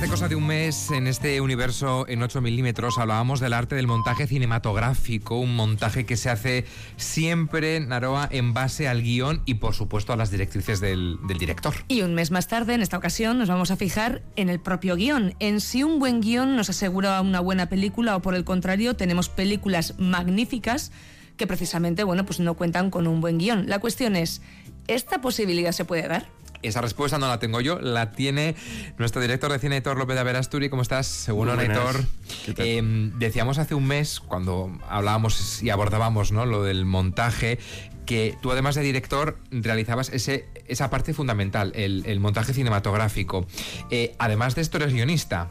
Hace cosa de un mes, en este universo en 8 milímetros, hablábamos del arte del montaje cinematográfico, un montaje que se hace siempre, Naroa, en base al guión y, por supuesto, a las directrices del director. Y un mes más tarde, en esta ocasión, nos vamos a fijar en el propio guión, en si un buen guión nos asegura una buena película o, por el contrario, tenemos películas magníficas que precisamente, pues no cuentan con un buen guión. La cuestión es, ¿esta posibilidad se puede dar? Esa respuesta no la tengo yo, la tiene nuestro director de cine, Aitor López de Aberasturi. ¿Cómo estás? Seguro, Aitor. Decíamos hace un mes, cuando hablábamos y abordábamos, ¿no?, lo del montaje, que tú, además de director, realizabas esa parte fundamental, el montaje cinematográfico. Además de esto, eres guionista.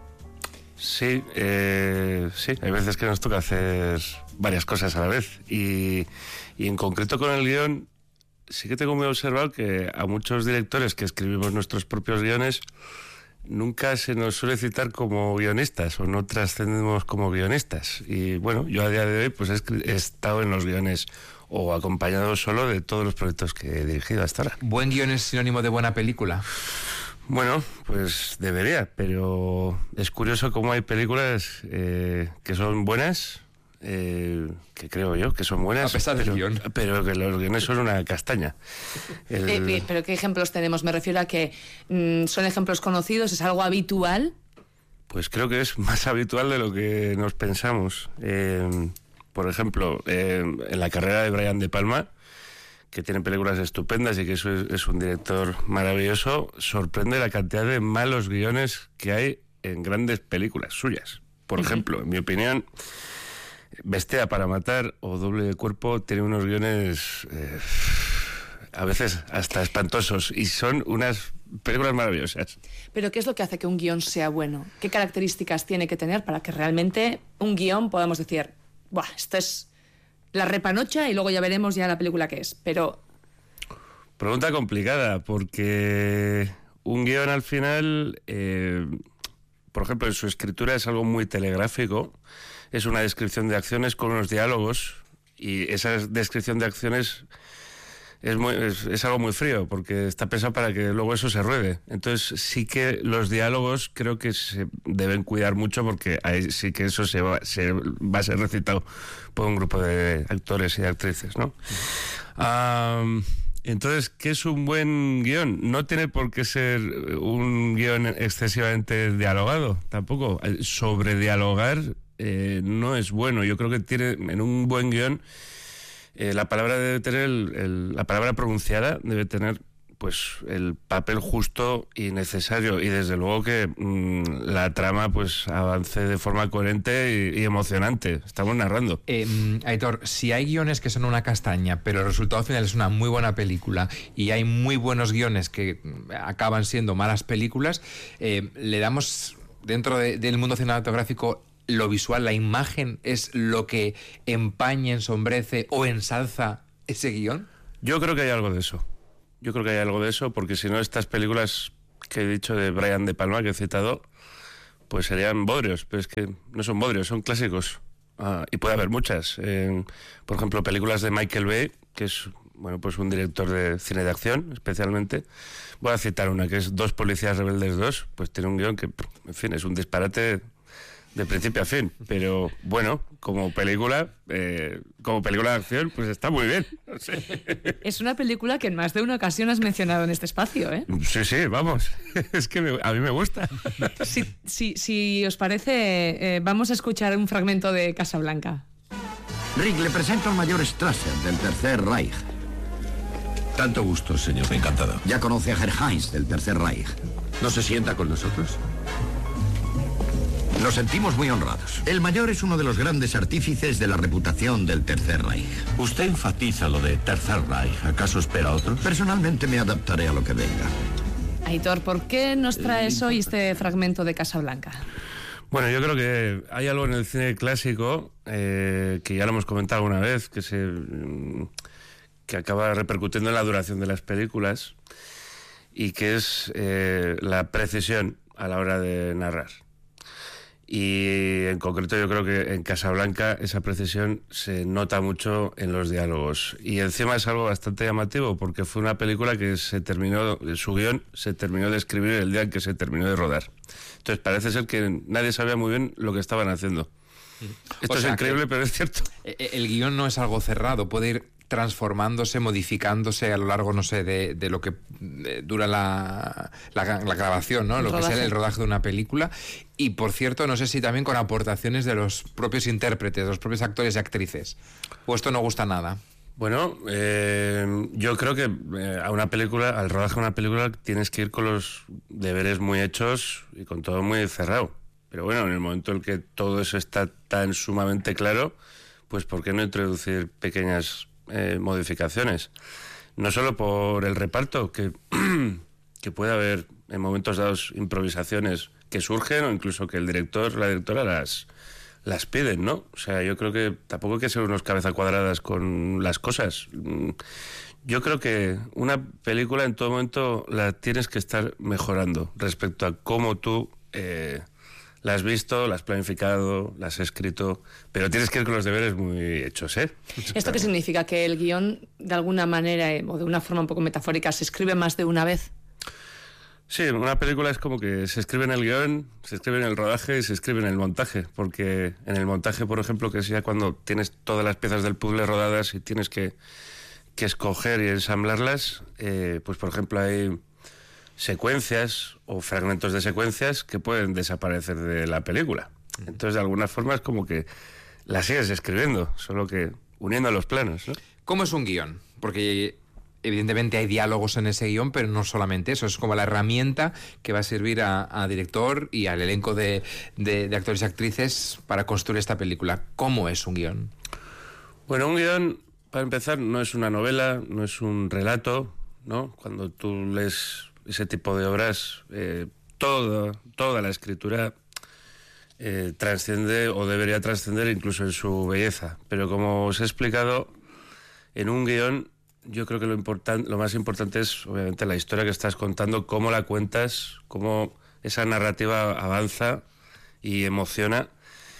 Sí, hay veces que nos toca hacer varias cosas a la vez. Y en concreto con el guión, sí que tengo muy observado que a muchos directores que escribimos nuestros propios guiones nunca se nos suele citar como guionistas o no trascendemos como guionistas. Y bueno, yo a día de hoy pues he estado en los guiones o acompañado solo de todos los proyectos que he dirigido hasta ahora. ¿Buen guión es sinónimo de buena película? Bueno, pues debería, pero es curioso cómo hay películas que son buenas, que creo yo que son buenas, a pesar del guión, pero que los guiones son una castaña. ¿Pero qué ejemplos tenemos? Me refiero a que son ejemplos conocidos, ¿es algo habitual? Pues creo que es más habitual de lo que nos pensamos. Por ejemplo, en la carrera de Brian De Palma, que tiene películas estupendas y que eso es un director maravilloso, sorprende la cantidad de malos guiones que hay en grandes películas suyas. Por ejemplo, en mi opinión, Bestia para matar o Doble de cuerpo tiene unos guiones a veces hasta espantosos y son unas películas maravillosas. ¿Pero qué es lo que hace que un guión sea bueno? ¿Qué características tiene que tener para que realmente un guión podamos decir, ¡buah, esto es la repanocha y luego ya veremos ya la película que es? Pero... Pregunta complicada, porque un guión al final, por ejemplo, en su escritura es algo muy telegráfico, es una descripción de acciones con unos diálogos, y esa descripción de acciones es algo muy frío, porque está pensado para que luego eso se ruede. Entonces sí que los diálogos creo que se deben cuidar mucho, porque ahí sí que eso va a ser recitado por un grupo de actores y de actrices, ¿no? Entonces, ¿qué es un buen guión? No tiene por qué ser un guión excesivamente dialogado, tampoco. Sobredialogar no es bueno. Yo creo que en un buen guión la palabra debe tener la palabra pronunciada debe tener pues el papel justo y necesario, y desde luego que la trama pues avance de forma coherente y emocionante. Estamos narrando. Aitor, si hay guiones que son una castaña, pero el resultado final es una muy buena película, y hay muy buenos guiones que acaban siendo malas películas, le damos dentro del mundo cinematográfico lo visual, la imagen, es lo que empaña, ensombrece o ensalza ese guión. Yo creo que hay algo de eso. Porque si no, estas películas que he dicho de Brian De Palma, que he citado, pues serían bodrios, pero es que no son bodrios, son clásicos. Y puede haber muchas. Por ejemplo, películas de Michael Bay, que es pues un director de cine de acción, especialmente. Voy a citar una, que es Dos policías rebeldes 2, pues tiene un guión que, en fin, es un disparate de principio a fin, pero bueno, como película de acción, pues está muy bien. No sé. Es una película que en más de una ocasión has mencionado en este espacio, ¿eh? Sí, vamos. Es que a mí me gusta. Si os parece, vamos a escuchar un fragmento de Casablanca. Rick, le presento al mayor Strasser del Tercer Reich. Tanto gusto, señor. Encantado. Ya conoce a Herr Heinz del Tercer Reich. ¿No se sienta con nosotros? Nos sentimos muy honrados. El mayor es uno de los grandes artífices de la reputación del Tercer Reich. Usted enfatiza lo de Tercer Reich. ¿Acaso espera otros? Personalmente me adaptaré a lo que venga. Aitor, ¿por qué nos traes hoy este fragmento de Casablanca? Bueno, yo creo que hay algo en el cine clásico, que ya lo hemos comentado una vez, que acaba repercutiendo en la duración de las películas, y que es la precisión a la hora de narrar. Y en concreto yo creo que en Casablanca esa precisión se nota mucho en los diálogos. Y encima es algo bastante llamativo porque fue una película que su guión se terminó de escribir el día en que se terminó de rodar. Entonces parece ser que nadie sabía muy bien lo que estaban haciendo. Esto es increíble, pero es cierto. El guión no es algo cerrado, puede ir transformándose, modificándose a lo largo, no sé, de lo que dura la grabación, ¿no? Lo que sea el rodaje de una película. Y, por cierto, no sé si también con aportaciones de los propios intérpretes, de los propios actores y actrices. ¿O esto no gusta nada? Bueno, yo creo que al rodaje de una película tienes que ir con los deberes muy hechos y con todo muy cerrado. Pero bueno, en el momento en que todo eso está tan sumamente claro, pues ¿por qué no introducir pequeñas modificaciones? No solo por el reparto, que puede haber en momentos dados improvisaciones que surgen o incluso que el director, la directora las piden, ¿no? O sea, yo creo que tampoco hay que ser unos cabeza cuadradas con las cosas. Yo creo que una película en todo momento la tienes que estar mejorando respecto a cómo tú la has visto, la has planificado, la has escrito, pero tienes que ir con los deberes muy hechos, ¿eh? ¿Esto qué significa? ¿Que el guión, de alguna manera, o de una forma un poco metafórica, se escribe más de una vez? Sí, una película es como que se escribe en el guión, se escribe en el rodaje y se escribe en el montaje, porque en el montaje, por ejemplo, que es ya cuando tienes todas las piezas del puzzle rodadas y tienes que escoger y ensamblarlas, pues por ejemplo hay secuencias o fragmentos de secuencias que pueden desaparecer de la película. Entonces, de alguna forma es como que la sigues escribiendo, solo que uniendo los planos, ¿no? ¿Cómo es un guión? Porque evidentemente hay diálogos en ese guión, pero no solamente eso, es como la herramienta que va a servir a director y al elenco de actores y actrices para construir esta película. ¿Cómo es un guión? Bueno, un guión, para empezar, no es una novela, no es un relato, ¿no? Cuando tú lees ese tipo de obras, toda la escritura trasciende o debería trascender incluso en su belleza. Pero como os he explicado, en un guión yo creo que lo más importante es obviamente la historia que estás contando, cómo la cuentas, cómo esa narrativa avanza y emociona.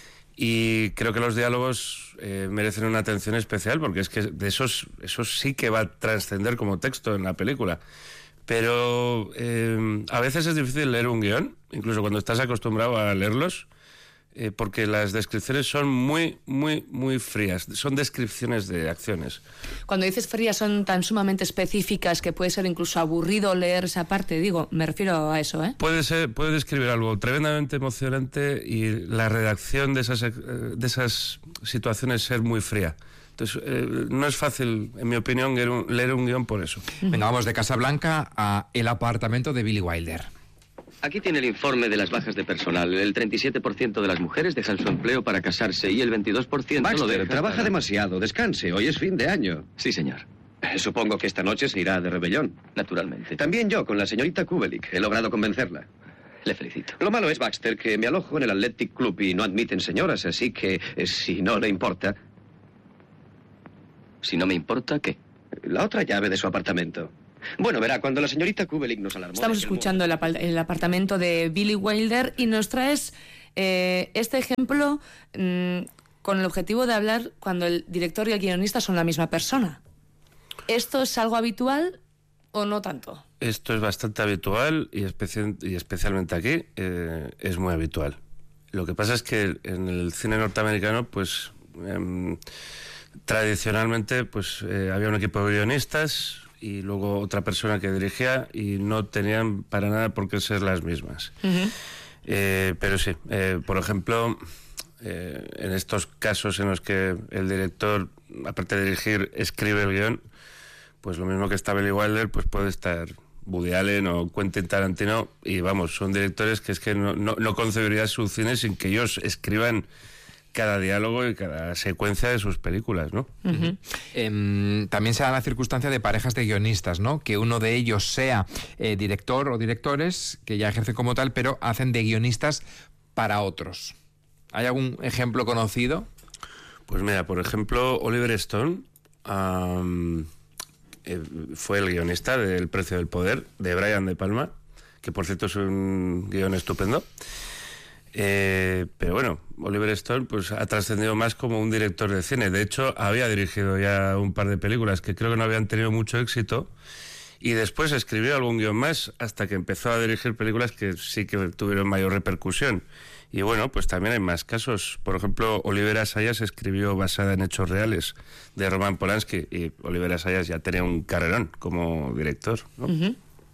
Y creo que los diálogos merecen una atención especial porque es que de eso sí que va a trascender como texto en la película. Pero a veces es difícil leer un guión, incluso cuando estás acostumbrado a leerlos, porque las descripciones son muy, muy, muy frías. Son descripciones de acciones. Cuando dices frías, son tan sumamente específicas que puede ser incluso aburrido leer esa parte. Digo, me refiero a eso, ¿eh? Puede describir algo tremendamente emocionante y la redacción de esas situaciones ser muy fría. Entonces, no es fácil, en mi opinión, leer un guión por eso. Venga, vamos de Casablanca a El apartamento de Billy Wilder. Aquí tiene el informe de las bajas de personal. El 37% de las mujeres dejan su empleo para casarse y el 22% Baxter, lo deja trabaja para... demasiado. Descanse. Hoy es fin de año. Sí, señor. Supongo que esta noche se irá de rebelión. Naturalmente. También yo, con la señorita Kubelik. He logrado convencerla. Le felicito. Lo malo es, Baxter, que me alojo en el Athletic Club y no admiten señoras, así que, si no le importa... Si no me importa, ¿qué? La otra llave de su apartamento. Bueno, verá, cuando la señorita Kubelik nos alarmó... Estamos escuchando el apartamento de Billy Wilder y nos traes este ejemplo con el objetivo de hablar cuando el director y el guionista son la misma persona. ¿Esto es algo habitual o no tanto? Esto es bastante habitual y especialmente aquí es muy habitual. Lo que pasa es que en el cine norteamericano, pues... tradicionalmente pues había un equipo de guionistas y luego otra persona que dirigía y no tenían para nada por qué ser las mismas. Pero sí, por ejemplo, en estos casos en los que el director, aparte de dirigir, escribe el guión, pues lo mismo que está Billy Wilder, pues puede estar Woody Allen o Quentin Tarantino y vamos, son directores que es que no concebiría su cine sin que ellos escriban cada diálogo y cada secuencia de sus películas, ¿no? También se da la circunstancia de parejas de guionistas, ¿no? Que uno de ellos sea director o directores, que ya ejercen como tal, pero hacen de guionistas para otros. ¿Hay algún ejemplo conocido? Pues mira, por ejemplo, Oliver Stone fue el guionista de El precio del poder, de Brian De Palma, que por cierto es un guión estupendo. Pero bueno, Oliver Stone pues ha trascendido más como un director de cine. De hecho, había dirigido ya un par de películas que creo que no habían tenido mucho éxito, y después escribió algún guión más hasta que empezó a dirigir películas que sí que tuvieron mayor repercusión. Y bueno, pues también hay más casos. Por ejemplo, Oliver Assayas escribió basada en hechos reales de Roman Polanski, y Oliver Assayas ya tenía un carrerón como director, ¿no? Uh-huh.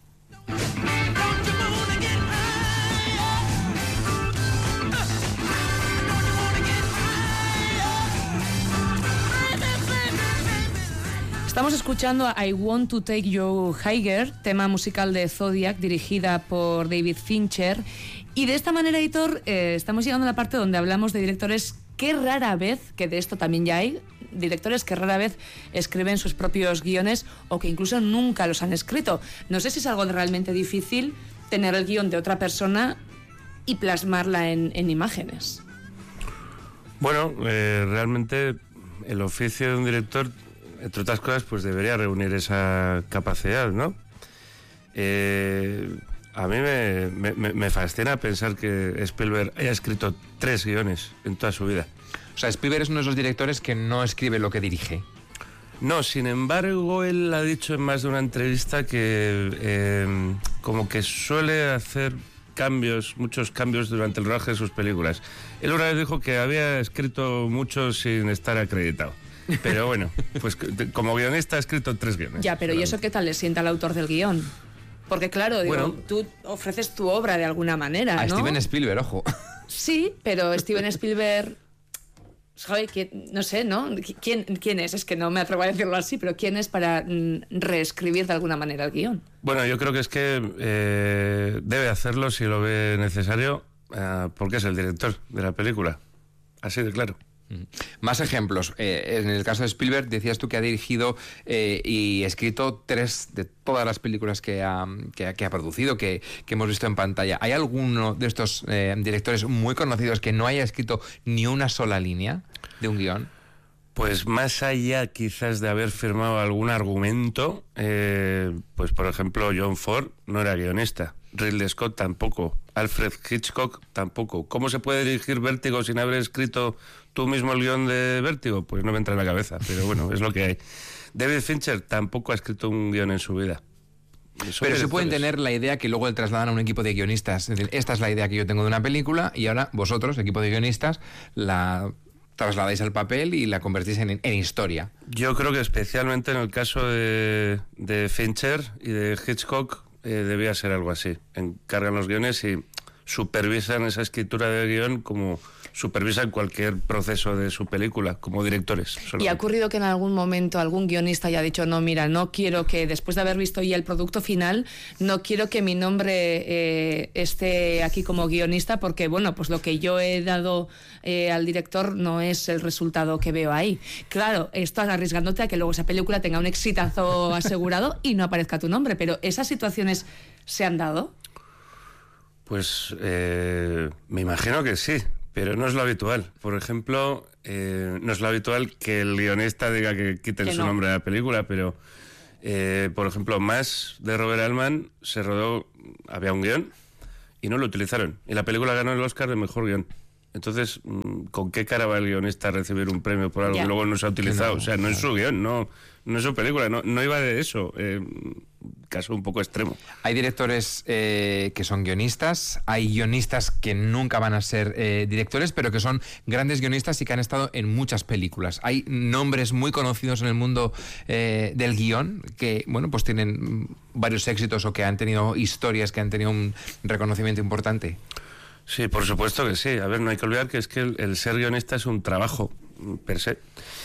Estamos escuchando a I Want to Take You Higher, tema musical de Zodiac, dirigida por David Fincher. Y de esta manera, Aitor, estamos llegando a la parte donde hablamos de directores que rara vez, que de esto también ya hay, directores que rara vez escriben sus propios guiones o que incluso nunca los han escrito. No sé si es algo realmente difícil tener el guión de otra persona y plasmarla en imágenes. Bueno, realmente el oficio de un director, entre otras cosas, pues debería reunir esa capacidad, ¿no? A mí me fascina pensar que Spielberg haya escrito 3 guiones en toda su vida. O sea, Spielberg es uno de esos directores que no escribe lo que dirige. No, sin embargo, él ha dicho en más de una entrevista que como que suele hacer muchos cambios durante el rodaje de sus películas. Él una vez dijo que había escrito mucho sin estar acreditado. Pero bueno, pues como guionista ha escrito 3 guiones. Ya, pero ¿y eso qué tal le sienta al autor del guión? Porque claro, digo, bueno, tú ofreces tu obra de alguna manera, a ¿no? Steven Spielberg, ojo. Sí, pero Steven Spielberg, ¿sabe? No sé, ¿no? ¿Quién es? Es que no me atrevo a decirlo así, pero ¿quién es para reescribir de alguna manera el guión? Bueno, yo creo que es que debe hacerlo si lo ve necesario, porque es el director de la película. Así de claro. Más ejemplos. En el caso de Spielberg, decías tú que ha dirigido y escrito 3 de todas las películas que ha producido, que hemos visto en pantalla. ¿Hay alguno de estos directores muy conocidos que no haya escrito ni una sola línea de un guión? Pues más allá quizás de haber firmado algún argumento, pues por ejemplo John Ford no era guionista, Ridley Scott tampoco, Alfred Hitchcock tampoco. ¿Cómo se puede dirigir Vértigo sin haber escrito tú mismo el guión de Vértigo? Pues no me entra en la cabeza, pero bueno, es lo que hay. David Fincher tampoco ha escrito un guión en su vida. Pero se pueden tener la idea que luego le trasladan a un equipo de guionistas. Es decir, esta es la idea que yo tengo de una película y ahora vosotros, equipo de guionistas, la trasladáis al papel y la convertís en historia. Yo creo que especialmente en el caso de Fincher y de Hitchcock debía ser algo así. Encargan los guiones y supervisan esa escritura de guión como supervisan cualquier proceso de su película, como directores. ¿Y ha ocurrido que en algún momento algún guionista haya dicho, no, mira, no quiero que después de haber visto ya el producto final, no quiero que mi nombre esté aquí como guionista porque, bueno, pues lo que yo he dado al director no es el resultado que veo ahí? Claro, estás arriesgándote a que luego esa película tenga un exitazo asegurado y no aparezca tu nombre, pero ¿esas situaciones se han dado? Pues me imagino que sí, pero no es lo habitual. Por ejemplo, no es lo habitual que el guionista diga que quiten su nombre de la película, pero por ejemplo, Más de Robert Altman se rodó, había un guión y no lo utilizaron. Y la película ganó el Oscar de mejor guión. Entonces, ¿con qué cara va el guionista a recibir un premio por algo que luego no se ha utilizado? O sea, no es su guión, no es su película, no iba de eso. Caso un poco extremo. Hay directores que son guionistas, hay guionistas que nunca van a ser directores, pero que son grandes guionistas y que han estado en muchas películas. Hay nombres muy conocidos en el mundo del guión que, bueno, pues tienen varios éxitos o que han tenido historias que han tenido un reconocimiento importante. Sí, por supuesto que sí. A ver, no hay que olvidar que es que el ser guionista es un trabajo per se.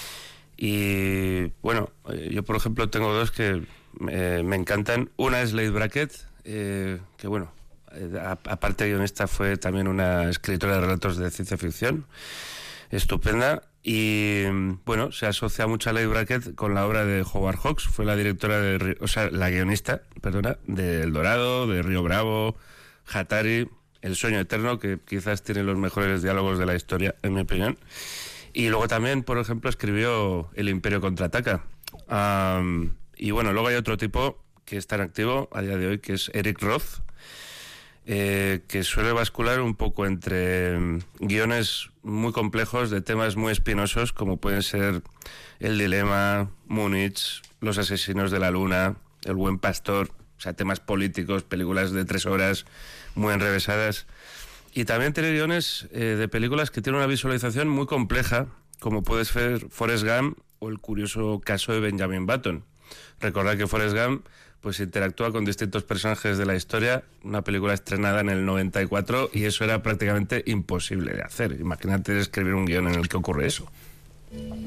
Y bueno, yo por ejemplo tengo 2 que me encantan. Una es Leigh Brackett, que bueno, aparte de guionista fue también una escritora de relatos de ciencia ficción, estupenda. Y bueno, se asocia mucho a Leigh Brackett con la obra de Howard Hawks. Fue la directora la guionista, de El Dorado, de Río Bravo, Hatari, El Sueño Eterno, que quizás tiene los mejores diálogos de la historia, en mi opinión. Y luego también, por ejemplo, escribió El Imperio Contraataca. Y bueno, luego hay otro tipo que está en activo a día de hoy, que es Eric Roth, que suele bascular un poco entre guiones muy complejos de temas muy espinosos, como pueden ser El dilema, Múnich, Los asesinos de la luna, El buen pastor, o sea, temas políticos, películas de 3 horas muy enrevesadas. Y también tiene guiones de películas que tienen una visualización muy compleja, como puede ser Forrest Gump o el curioso caso de Benjamin Button. Recordad que Forrest Gump pues interactúa con distintos personajes de la historia, una película estrenada en el 94, y eso era prácticamente imposible de hacer. Imagínate escribir un guión en el que ocurre eso.